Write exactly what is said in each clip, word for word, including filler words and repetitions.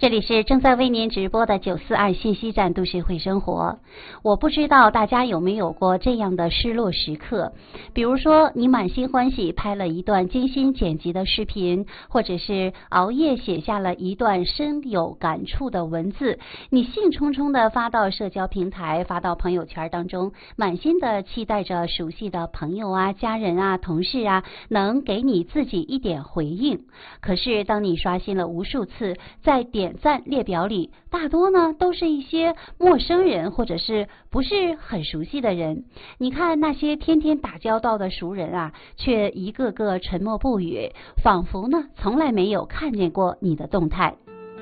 这里是正在为您直播的九四二信息站都市会生活。我不知道大家有没有过这样的失落时刻，比如说你满心欢喜拍了一段精心剪辑的视频，或者是熬夜写下了一段深有感触的文字，你兴冲冲的发到社交平台，发到朋友圈当中，满心的期待着熟悉的朋友啊、家人啊、同事啊能给你自己一点回应。可是当你刷新了无数次，在点赞列表里，大多呢都是一些陌生人，或者是不是很熟悉的人。你看那些天天打交道的熟人啊，却一个个沉默不语，仿佛呢从来没有看见过你的动态。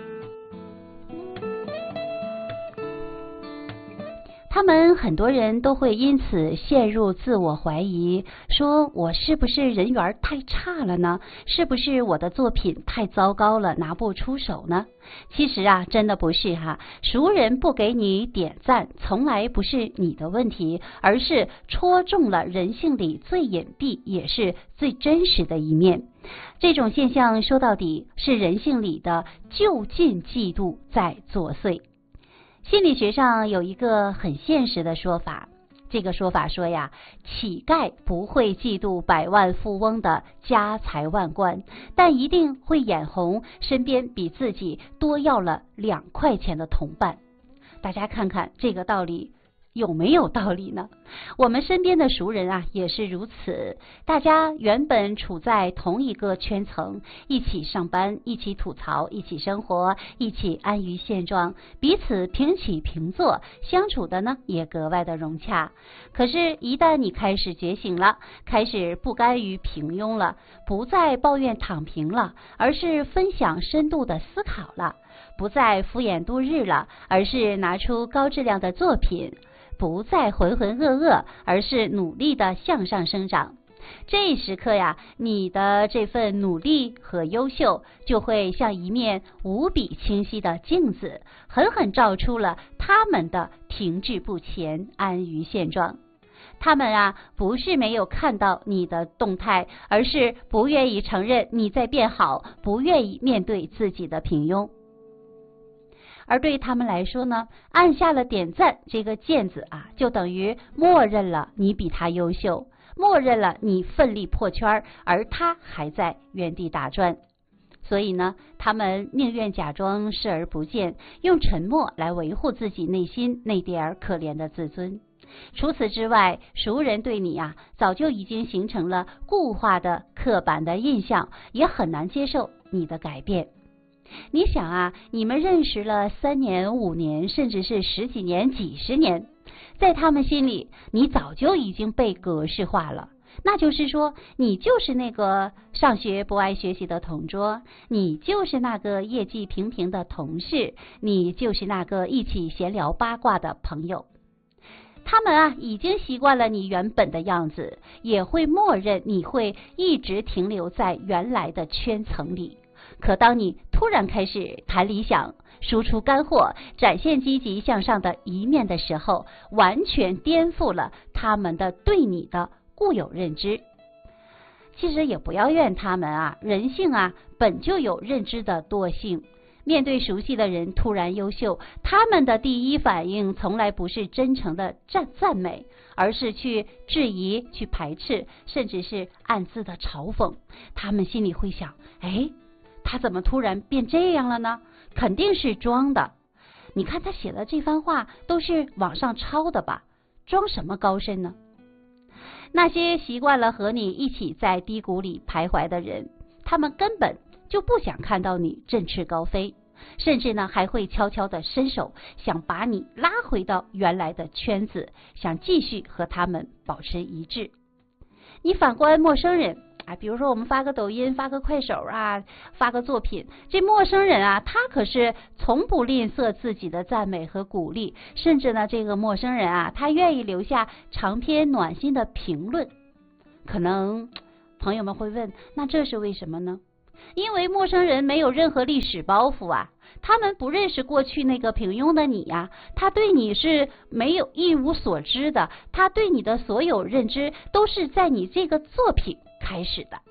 他们很多人都会因此陷入自我怀疑，说我是不是人缘太差了呢？是不是我的作品太糟糕了，拿不出手呢？其实啊，真的不是哈，熟人不给你点赞，从来不是你的问题，而是戳中了人性里最隐蔽也是最真实的一面。这种现象说到底是人性里的就近嫉妒在作祟。心理学上有一个很现实的说法，这个说法说呀，乞丐不会嫉妒百万富翁的家财万贯，但一定会眼红身边比自己多要了两块钱的同伴。大家看看这个道理有没有道理呢？我们身边的熟人啊也是如此，大家原本处在同一个圈层，一起上班，一起吐槽，一起生活，一起安于现状，彼此平起平坐，相处的呢也格外的融洽。可是一旦你开始觉醒了，开始不甘于平庸了，不再抱怨躺平了，而是分享深度的思考了，不再敷衍度日了，而是拿出高质量的作品，不再浑浑噩噩，而是努力的向上生长。这一时刻呀，你的这份努力和优秀就会像一面无比清晰的镜子，狠狠照出了他们的停滞不前，安于现状。他们啊，不是没有看到你的动态，而是不愿意承认你在变好，不愿意面对自己的平庸。而对他们来说呢，按下了点赞这个键子啊，就等于默认了你比他优秀，默认了你奋力破圈，而他还在原地打转。所以呢，他们宁愿假装视而不见，用沉默来维护自己内心那点可怜的自尊。除此之外，熟人对你啊，早就已经形成了固化的刻板的印象，也很难接受你的改变。你想啊，你们认识了三年、五年，甚至是十几年、几十年，在他们心里，你早就已经被格式化了。那就是说，你就是那个上学不爱学习的同桌，你就是那个业绩平平的同事，你就是那个一起闲聊八卦的朋友。他们啊，已经习惯了你原本的样子，也会默认你会一直停留在原来的圈层里。可当你突然开始谈理想，输出干货，展现积极向上的一面的时候，完全颠覆了他们的对你的固有认知。其实也不要怨他们啊，人性啊本就有认知的惰性。面对熟悉的人突然优秀，他们的第一反应从来不是真诚的赞赞美，而是去质疑、去排斥，甚至是暗自的嘲讽。他们心里会想，哎，他怎么突然变这样了呢？肯定是装的。你看他写的这番话都是网上抄的吧？装什么高深呢？那些习惯了和你一起在低谷里徘徊的人，他们根本就不想看到你振翅高飞，甚至呢还会悄悄的伸手，想把你拉回到原来的圈子，想继续和他们保持一致。你反观陌生人啊，比如说我们发个抖音，发个快手啊，发个作品，这陌生人啊，他可是从不吝啬自己的赞美和鼓励，甚至呢，这个陌生人啊，他愿意留下长篇暖心的评论。可能朋友们会问，那这是为什么呢？因为陌生人没有任何历史包袱啊，他们不认识过去那个平庸的你呀、啊，他对你是没有一无所知的，他对你的所有认知都是在你这个作品开始的。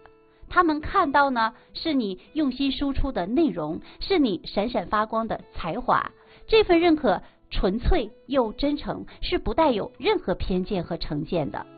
他们看到呢是你用心输出的内容，是你闪闪发光的才华。这份认可纯粹又真诚，是不带有任何偏见和成见的。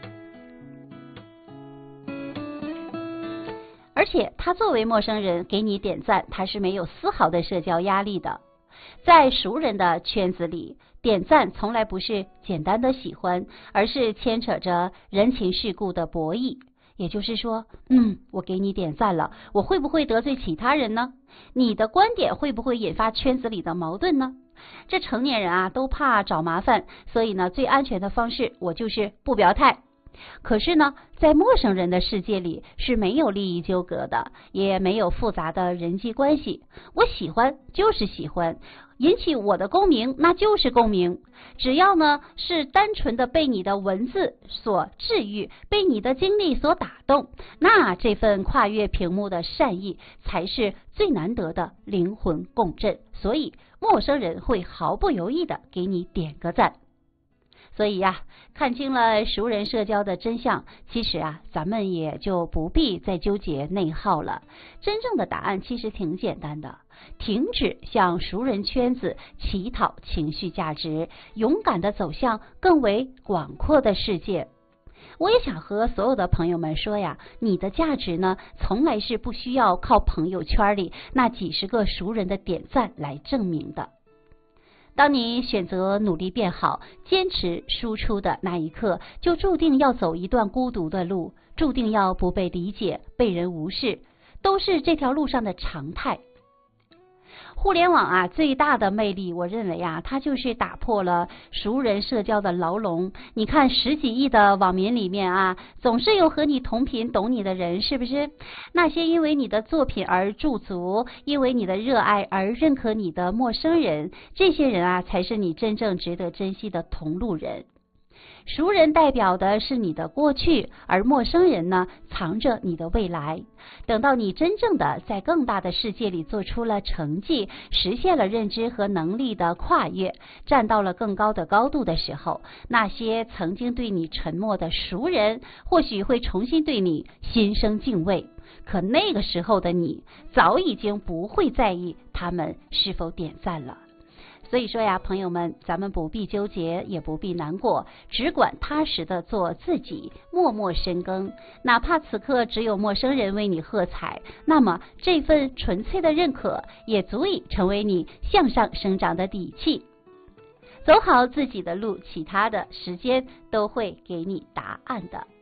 而且他作为陌生人给你点赞，他是没有丝毫的社交压力的。在熟人的圈子里，点赞从来不是简单的喜欢，而是牵扯着人情世故的博弈。也就是说，嗯，我给你点赞了，我会不会得罪其他人呢？你的观点会不会引发圈子里的矛盾呢？这成年人啊都怕找麻烦，所以呢，最安全的方式我就是不表态。可是呢，在陌生人的世界里是没有利益纠葛的，也没有复杂的人际关系。我喜欢就是喜欢，引起我的共鸣那就是共鸣。只要呢是单纯的被你的文字所治愈，被你的经历所打动，那这份跨越屏幕的善意才是最难得的灵魂共振。所以陌生人会毫不犹豫的给你点个赞。所以呀、啊，看清了熟人社交的真相，其实啊，咱们也就不必再纠结内耗了。真正的答案其实挺简单的，停止向熟人圈子乞讨情绪价值，勇敢地走向更为广阔的世界。我也想和所有的朋友们说呀，你的价值呢，从来是不需要靠朋友圈里那几十个熟人的点赞来证明的。当你选择努力变好，坚持输出的那一刻，就注定要走一段孤独的路，注定要不被理解、被人无视，都是这条路上的常态。互联网啊，最大的魅力，我认为啊，它就是打破了熟人社交的牢笼。你看十几亿的网民里面啊，总是有和你同频懂你的人，是不是？那些因为你的作品而驻足，因为你的热爱而认可你的陌生人，这些人啊，才是你真正值得珍惜的同路人。熟人代表的是你的过去，而陌生人呢，藏着你的未来。等到你真正的在更大的世界里做出了成绩，实现了认知和能力的跨越，站到了更高的高度的时候，那些曾经对你沉默的熟人，或许会重新对你心生敬畏。可那个时候的你，早已经不会在意他们是否点赞了。所以说呀，朋友们，咱们不必纠结，也不必难过，只管踏实的做自己，默默深耕。哪怕此刻只有陌生人为你喝彩，那么这份纯粹的认可也足以成为你向上生长的底气。走好自己的路，其他的时间都会给你答案的。